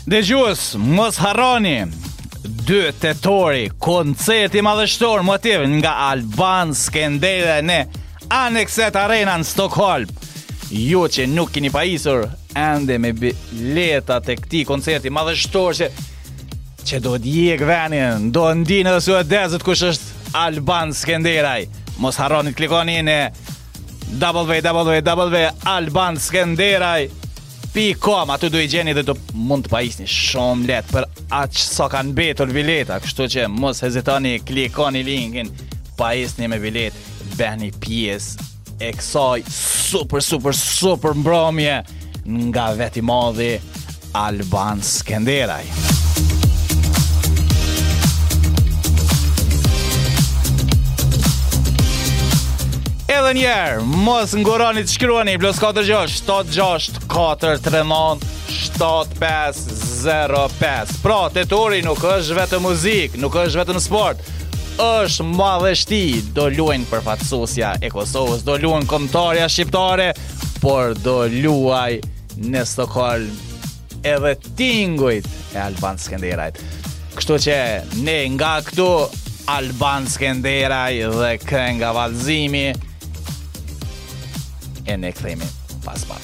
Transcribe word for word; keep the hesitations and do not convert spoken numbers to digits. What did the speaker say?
Dëgjues, mos harroni dy tetori, koncerti madhështor motiv nga Alban Skënderaj në Annexet Arena në Stockholm. Ju që nuk keni pajisur ende me bileta të këtij koncerti madhështor që që do t'jek venin, do ndinë edhe suedezët kush është Alban Skënderaj. Mos harroni të klikoni në w w w dot alban skënderaj dot com, aty do i gjeni dhe do mund të pajisni shumë let për aq sa kanë mbetur bileta, kështu që mos hezitoni, klikoni linkin, pajisni me bilet, bëni pjesë e kësaj super super super mbrëmje nga veti madhi Alban Skënderaj. Edhe njerë, mos nguroni të shkruani plus katër gjasht shtat gjasht katër tre nëntë shtat pesë zero pesë. Pra, tetori nuk është vetëm muzik, nuk është vetëm sport, është madhështi. Do luajnë përfaqësuesja e Kosovës, do luajnë kombëtarja shqiptare, por do luaj në Stockholm edhe tingujt e Alban Skënderajt. Kështu që ne nga këtu Alban Skënderaj dhe kënga vallëzimi e ne kthehemi pas pak.